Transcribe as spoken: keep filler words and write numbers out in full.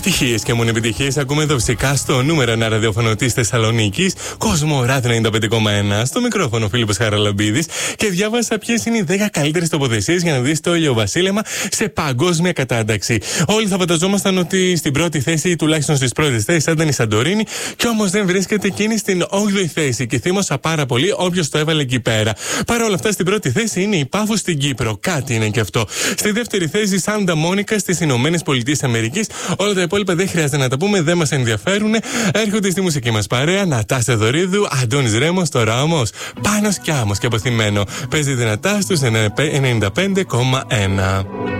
Επιτυχίες και μόνο επιτυχίες ακούμε εδώ φυσικά στο νούμερο ένα ραδιόφωνο της Θεσσαλονίκης, Κόσμο Ράδιο ενενήντα πέντε κόμμα ένα. Στο μικρόφωνο Φίλιππος Χαραλαμπίδης και διάβασα ποιες είναι οι δέκα καλύτερες τοποθεσίες για να δεις το ηλιοβασίλεμα σε παγκόσμια κατάταξη. Όλοι θα φανταζόμασταν ότι στην πρώτη θέση, τουλάχιστον στις πρώτες θέσεις, θα ήταν η Σαντορίνη, και όμως δεν βρίσκεται εκείνη στην όγδοη θέση. Και θύμωσα πάρα πολύ όποιος το έβαλε εκεί πέρα. Παρ' όλα αυτά, στην πρώτη θέση είναι η Πάφος στην Κύπρο. Κάτι είναι και αυτό. Στη δεύτερη θέση, η Σάντα Μόνικα στις Ηνωμένες Πολιτείες Αμερικής. Όλα τα υπόλοιπα δεν χρειάζεται να τα πούμε, δεν μας ενδιαφέρουν. Έρχονται στη μουσική μας παρέα Νατάσα Δωρίδου, Αντώνης Ρέμος, τώρα όμως Πάνος κι Άμμος και αποθυμένο. Παίζει δυνατά στους ενενήντα πέντε κόμμα ένα.